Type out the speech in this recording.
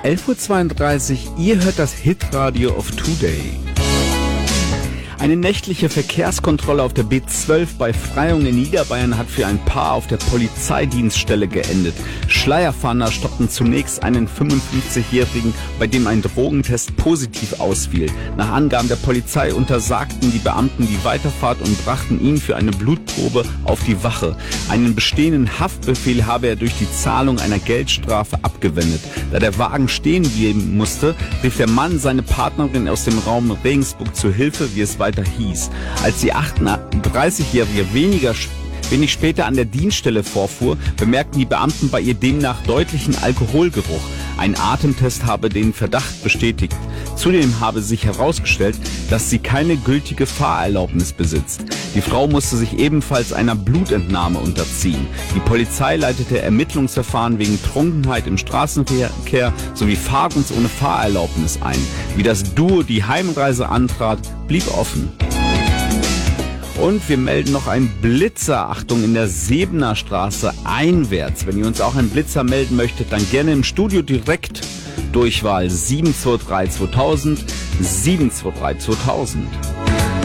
11:32 Uhr, ihr hört das Hitradio of Today. Eine nächtliche Verkehrskontrolle auf der B12 bei Freyung in Niederbayern hat für ein Paar auf der Polizeidienststelle geendet. Schleierfahnder stoppten zunächst einen 55-Jährigen, bei dem ein Drogentest positiv ausfiel. Nach Angaben der Polizei untersagten die Beamten die Weiterfahrt und brachten ihn für eine Blutprobe auf die Wache. Einen bestehenden Haftbefehl habe er durch die Zahlung einer Geldstrafe abgewendet. Da der Wagen stehen bleiben musste, rief der Mann seine Partnerin aus dem Raum Regensburg zu Hilfe, wie es weiter hieß. Als die 38-Jährige wenig später an der Dienststelle vorfuhr, bemerkten die Beamten bei ihr demnach deutlichen Alkoholgeruch. Ein Atemtest habe den Verdacht bestätigt. Zudem habe sich herausgestellt, dass sie keine gültige Fahrerlaubnis besitzt. Die Frau musste sich ebenfalls einer Blutentnahme unterziehen. Die Polizei leitete Ermittlungsverfahren wegen Trunkenheit im Straßenverkehr sowie Fahrens ohne Fahrerlaubnis ein. Wie das Duo die Heimreise antrat, blieb offen. Und wir melden noch einen Blitzer, Achtung, in der Sebener Straße einwärts. Wenn ihr uns auch einen Blitzer melden möchtet, dann gerne im Studio direkt Durchwahl 723 2000, 723 2000.